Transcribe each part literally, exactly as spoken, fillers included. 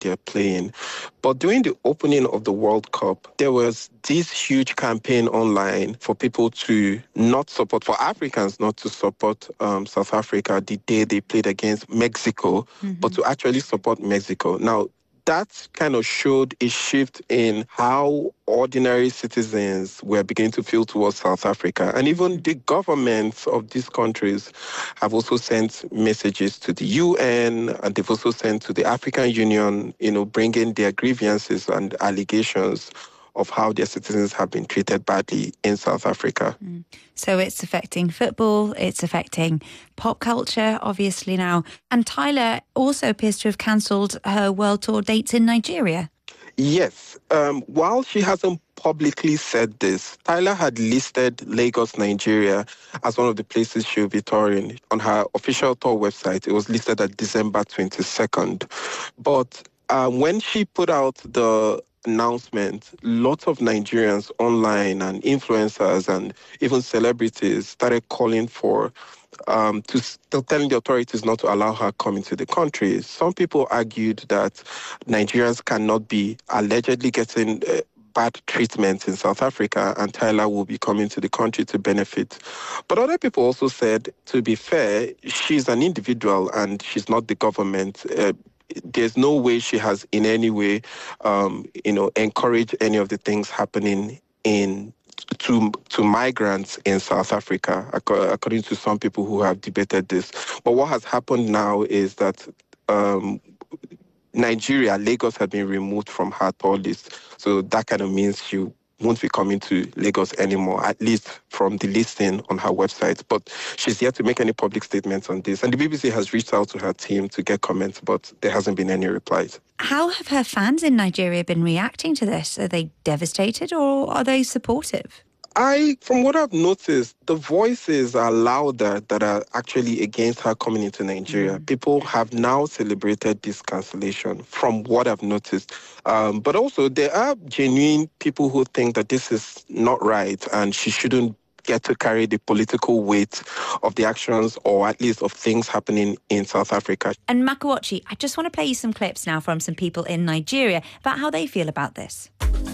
they're playing. But during the opening of the World Cup, there was this huge campaign online for people to not support, for Africans not to support um, South Africa the day they played against Mexico, mm-hmm. but to actually support Mexico. Now, that kind of showed a shift in how ordinary citizens were beginning to feel towards South Africa. And even the governments of these countries have also sent messages to the U N, and they've also sent to the African Union, you know, bringing their grievances and allegations of how their citizens have been treated badly in South Africa. Mm. So it's affecting football, it's affecting pop culture, obviously now. And Tyla also appears to have cancelled her world tour dates in Nigeria. Yes. Um, while she hasn't publicly said this, Tyla had listed Lagos, Nigeria as one of the places she'll be touring. On her official tour website, it was listed at December twenty-second. But uh, when she put out the announcement, lots of Nigerians online and influencers and even celebrities started calling for um, to still telling the authorities not to allow her come into the country. Some people argued that Nigerians cannot be allegedly getting uh, bad treatment in South Africa, and Tyla will be coming to the country to benefit. But other people also said, to be fair, she's an individual and she's not the government. Uh, There's no way she has in any way, um, you know, encouraged any of the things happening in to to migrants in South Africa, according to some people who have debated this. But what has happened now is that um, Nigeria, Lagos, has been removed from her tour list. So that kind of means she won't be coming to Lagos anymore, at least from the listing on her website. But she's yet to make any public statements on this. And the B B C has reached out to her team to get comments, but there hasn't been any replies. How have her fans in Nigeria been reacting to this? Are they devastated or are they supportive? I, from what I've noticed, the voices are louder that are actually against her coming into Nigeria. Mm. People have now celebrated this cancellation, from what I've noticed. Um, but also, there are genuine people who think that this is not right and she shouldn't get to carry the political weight of the actions, or at least of things happening in South Africa. And Makawachi, I just want to play you some clips now from some people in Nigeria about how they feel about this.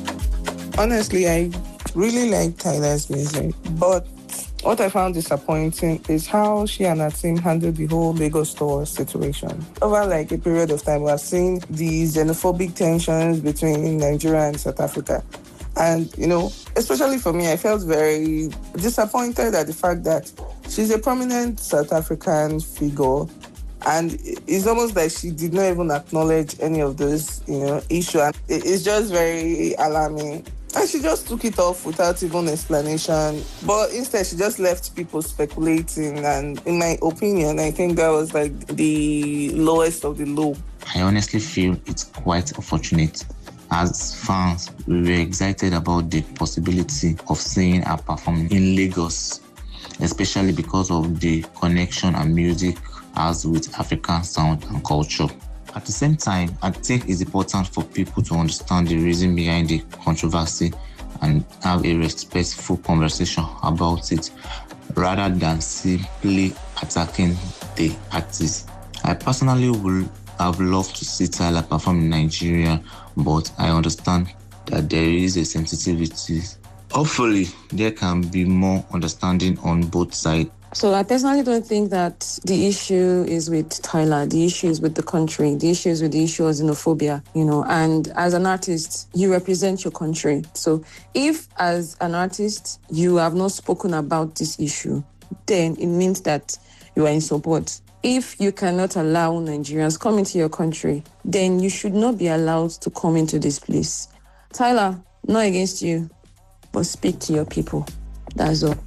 Honestly, I really like Tyla's music, but what I found disappointing is how she and her team handled the whole Lagos tour situation. Over like a period of time, we have seen the xenophobic tensions between Nigeria and South Africa. And, you know, especially for me, I felt very disappointed at the fact that she's a prominent South African figure. And it's almost like she did not even acknowledge any of those, you know, issues. And it's just very alarming. And she just took it off without even explanation. But instead, she just left people speculating. And in my opinion, I think that was like the lowest of the low. I honestly feel it's quite unfortunate. As fans, we were excited about the possibility of seeing her perform in Lagos, especially because of the connection and music has with African sound and culture. At the same time, I think it's important for people to understand the reason behind the controversy and have a respectful conversation about it, rather than simply attacking the artist. I personally would have loved to see Tyla perform in Nigeria, but I understand that there is a sensitivity. Hopefully, there can be more understanding on both sides. So I personally don't think that the issue is with Tyla. The issue is with the country. The issue is with the issue of xenophobia, you know. And as an artist, you represent your country. So if, as an artist, you have not spoken about this issue, then it means that you are in support. If you cannot allow Nigerians come into your country, then you should not be allowed to come into this place. Tyla, not against you, but speak to your people. That's all.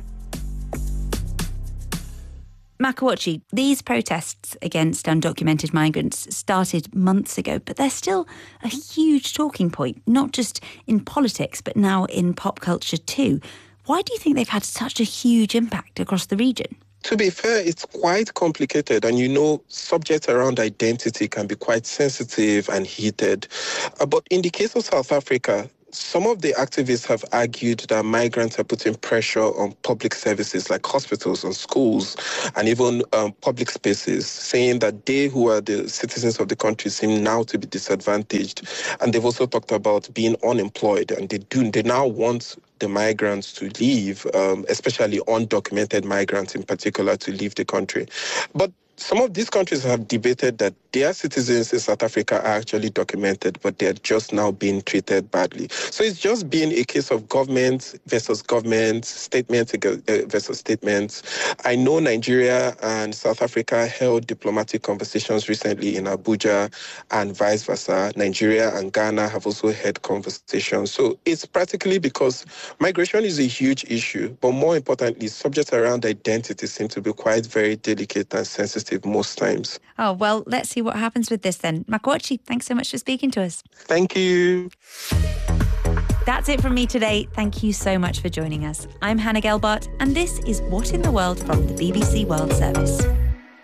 Makawachi, these protests against undocumented migrants started months ago, but they're still a huge talking point, not just in politics, but now in pop culture too. Why do you think they've had such a huge impact across the region? To be fair, it's quite complicated, and you know, subjects around identity can be quite sensitive and heated. Uh, but in the case of South Africa, some of the activists have argued that migrants are putting pressure on public services like hospitals and schools and even um, public spaces, saying that they who are the citizens of the country seem now to be disadvantaged. And they've also talked about being unemployed, and they do they now want the migrants to leave, um, especially undocumented migrants in particular, to leave the country. But some of these countries have debated that their citizens in South Africa are actually documented, but they're just now being treated badly. So it's just been a case of government versus government, statement versus statements. I know Nigeria and South Africa held diplomatic conversations recently in Abuja and vice versa. Nigeria and Ghana have also had conversations. So it's practically because migration is a huge issue, but more importantly, subjects around identity seem to be quite very delicate and sensitive most times. Oh, well, let's see what happens with this then. Makwachi, thanks so much for speaking to us. Thank you. That's it from me today. Thank you so much for joining us. I'm Hannah Gelbart, and this is What in the World from the B B C World Service.